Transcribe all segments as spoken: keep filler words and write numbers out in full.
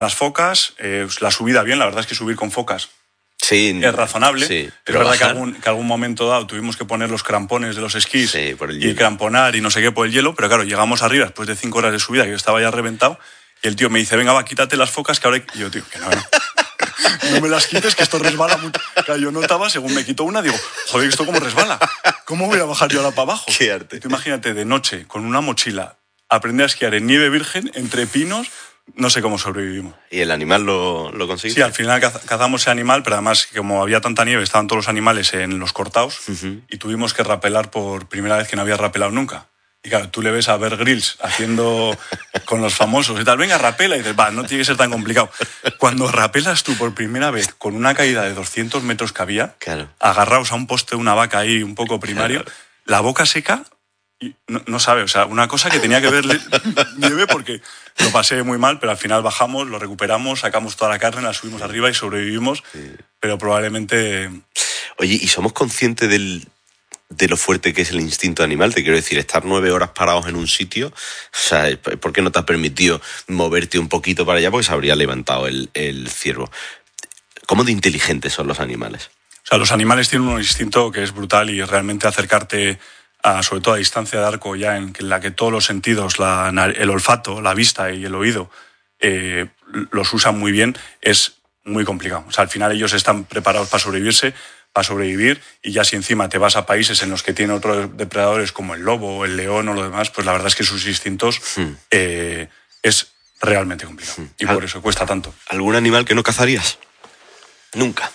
Las focas, eh, la subida bien, la verdad es que subir con focas sí, es razonable. Sí, pero es verdad que algún, que algún momento dado tuvimos que poner los crampones de los esquís sí, por el y hielo. cramponar y no sé qué por el hielo, pero claro, llegamos arriba después de cinco horas de subida, que yo estaba ya reventado, y el tío me dice, venga, va, quítate las focas, que ahora... hay... Y yo, tío, que no, no. No me las quites, que esto resbala mucho. Claro, yo notaba, según me quitó una, digo, joder, ¿esto cómo resbala? ¿Cómo voy a bajar yo ahora para abajo? Qué arte. Tú imagínate, de noche, con una mochila, aprender a esquiar en nieve virgen, entre pinos... No sé cómo sobrevivimos. ¿Y el animal lo, lo conseguiste? Sí, al final caz- cazamos ese animal, pero además, como había tanta nieve, estaban todos los animales en los cortados uh-huh. y tuvimos que rapelar por primera vez que no había rapelado nunca. Y claro, tú le ves a Bear Grylls haciendo con los famosos y tal, venga, rapela, y dices, va, no tiene que ser tan complicado. Cuando rapelas tú por primera vez con una caída de doscientos metros que había, claro. agarrados a un poste de una vaca ahí un poco primario, claro. La boca seca... Y no, no sabe, o sea, una cosa que tenía que ver nieve porque lo pasé muy mal, pero al final bajamos, lo recuperamos, sacamos toda la carne, la subimos arriba y sobrevivimos, sí. Pero probablemente... Oye, ¿y somos conscientes del, de lo fuerte que es el instinto animal? Te quiero decir, estar nueve horas parados en un sitio, o sea, ¿por qué no te has permitido moverte un poquito para allá? Porque se habría levantado el, el ciervo. ¿Cómo de inteligentes son los animales? O sea, los animales tienen un instinto que es brutal y realmente acercarte... A, sobre todo a distancia de arco, ya en la que todos los sentidos, la, el olfato, la vista y el oído, eh, los usan muy bien, es muy complicado. O sea, al final ellos están preparados para sobrevivirse, para sobrevivir, y ya si encima te vas a países en los que tienen otros depredadores como el lobo, el león o lo demás, pues la verdad es que sus instintos hmm. eh, es realmente complicado. Hmm. Y por eso cuesta tanto. ¿Algún animal que no cazarías? Nunca.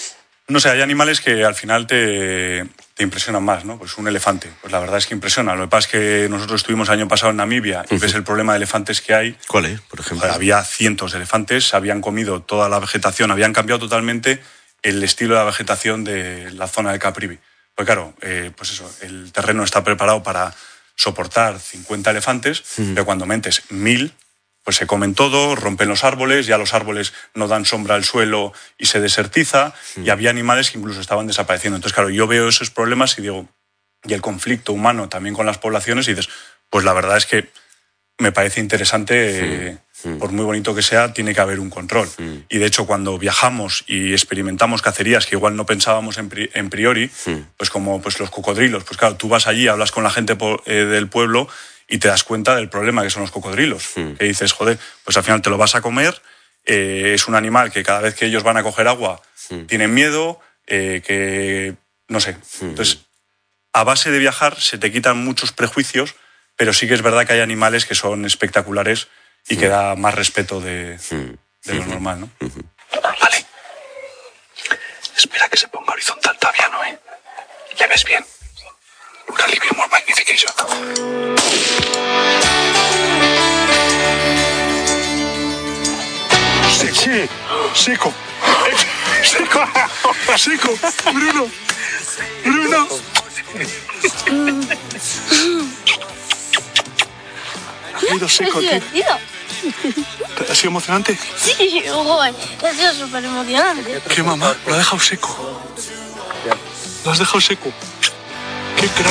No sé, hay animales que al final te, te impresionan más, ¿no? Pues un elefante, pues la verdad es que impresiona. Lo que pasa es que nosotros estuvimos el año pasado en Namibia y uh-huh. ves el problema de elefantes que hay. ¿Cuál es, por ejemplo? Joder, había cientos de elefantes, habían comido toda la vegetación, habían cambiado totalmente el estilo de la vegetación de la zona de Caprivi. Pues claro, eh, pues eso, el terreno está preparado para soportar cincuenta elefantes, uh-huh. pero cuando metes mil... pues se comen todo, rompen los árboles, ya los árboles no dan sombra al suelo y se desertiza, mm. y había animales que incluso estaban desapareciendo. Entonces, claro, yo veo esos problemas y digo, y el conflicto humano también con las poblaciones, y dices, pues la verdad es que me parece interesante, mm. eh, mm. por muy bonito que sea, tiene que haber un control. Mm. Y de hecho, cuando viajamos y experimentamos cacerías que igual no pensábamos en, pri- en priori, mm. pues como pues los cocodrilos, pues claro, tú vas allí, hablas con la gente po- eh, del pueblo, y te das cuenta del problema que son los cocodrilos. Mm. Que dices, joder, pues al final te lo vas a comer, eh, es un animal que cada vez que ellos van a coger agua mm. tienen miedo, eh, que no sé. Mm. Entonces, a base de viajar se te quitan muchos prejuicios, pero sí que es verdad que hay animales que son espectaculares y mm. que da más respeto de, mm. de lo mm-hmm. normal, ¿no? Mm-hmm. Vale. Espera que se ponga horizontal todavía, ¿no? ¿Eh? ¿Le ves bien? Una alivio more magnification. Sí, seco. Seco. Seco. Bruno. Bruno. Ha ido seco, tío. ¿Ha sido emocionante? Sí, joder. Ha sido súper emocionante. ¿Qué, mamá? Lo ha dejado seco. Lo has dejado seco. ¡Qué crack!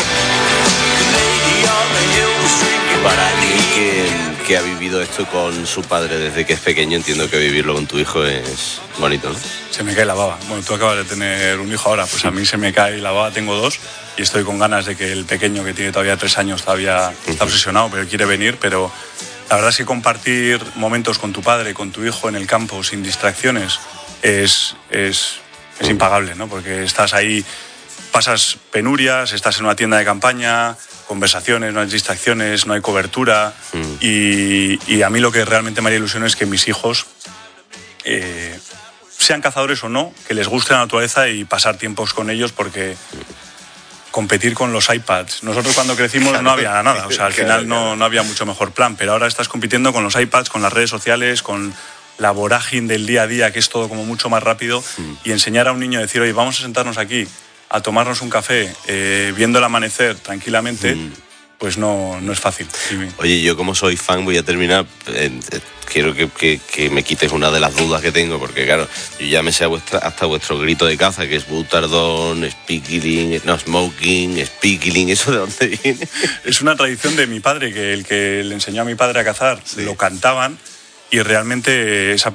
Para ti, que, que ha vivido esto con su padre desde que es pequeño, entiendo que vivirlo con tu hijo es bonito, ¿no? Se me cae la baba. Bueno, tú acabas de tener un hijo ahora, pues a mí se me cae la baba, tengo dos, y estoy con ganas de que el pequeño, que tiene todavía tres años, todavía está obsesionado, pero quiere venir, pero la verdad es que compartir momentos con tu padre, con tu hijo en el campo, sin distracciones, es, es, es impagable, ¿no? Porque estás ahí... Pasas penurias, estás en una tienda de campaña, conversaciones, no hay distracciones, no hay cobertura. Mm. Y, y a mí lo que realmente me haría ilusión es que mis hijos, eh, sean cazadores o no, que les guste la naturaleza y pasar tiempos con ellos, porque competir con los iPads. Nosotros cuando crecimos no había nada, o sea, al final no, no había mucho mejor plan, pero ahora estás compitiendo con los iPads, con las redes sociales, con la vorágine del día a día, que es todo como mucho más rápido, mm. y enseñar a un niño a decir, oye, vamos a sentarnos aquí a tomarnos un café, eh, viendo el amanecer tranquilamente, mm. pues no, no es fácil. Oye, yo como soy fan voy a terminar, eh, eh, quiero que, que, que me quites una de las dudas que tengo, porque claro, yo ya me sé vuestra, hasta vuestro grito de caza, que es butardón, speakling, no, smoking, speakling, ¿eso de dónde viene? Es una tradición de mi padre, que el que le enseñó a mi padre a cazar, sí. lo cantaban, y realmente esa